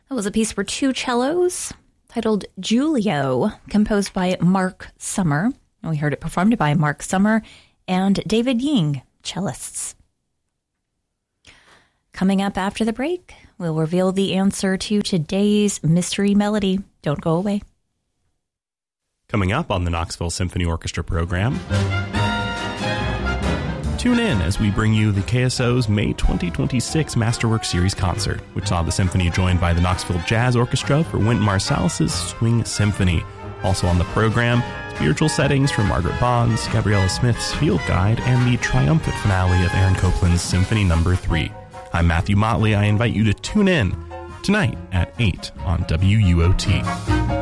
That was a piece for two cellos titled Giulio, composed by Mark Summer. And we heard it performed by Mark Summer and David Ying, cellists. Coming up after the break, we'll reveal the answer to today's mystery melody. Don't go away. Coming up on the Knoxville Symphony Orchestra program, tune in as we bring you the KSO's May 2026 Masterwork Series concert, which saw the symphony joined by the Knoxville Jazz Orchestra for Wynton Marsalis' Swing Symphony. Also on the program, spiritual settings from Margaret Bond's Gabriella Smith's Field Guide and the triumphant finale of Aaron Copland's Symphony No. 3. I'm Matthew Motley. I invite you to tune in tonight at 8 on WUOT.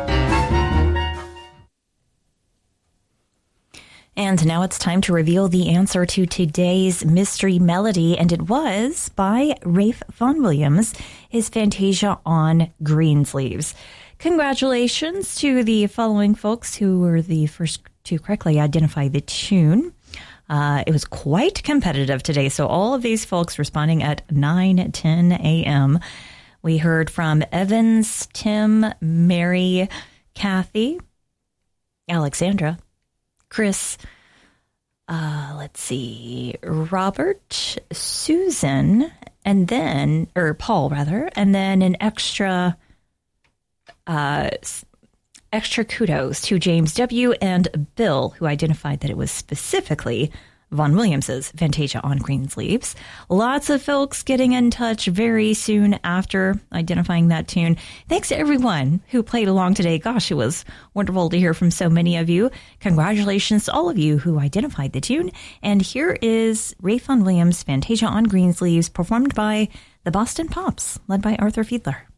And now it's time to reveal the answer to today's mystery melody, and it was by Ralph Vaughan Williams, his Fantasia on Greensleeves. Congratulations to the following folks who were the first to correctly identify the tune. It was quite competitive today, so all of these folks responding at 9:10 a.m. We heard from Evans, Tim, Mary, Kathy, Alexandra, Chris, Robert, Susan, and then, or Paul rather, and then an extra kudos to James W. and Bill, who identified that it was specifically Vaughan Williams's Fantasia on Greensleeves. Lots of folks getting in touch very soon after identifying that tune. Thanks to everyone who played along today. Gosh, it was wonderful to hear from so many of you. Congratulations to all of you who identified the tune. And here is Ralph Vaughan Williams' Fantasia on Greensleeves, performed by the Boston Pops, led by Arthur Fiedler.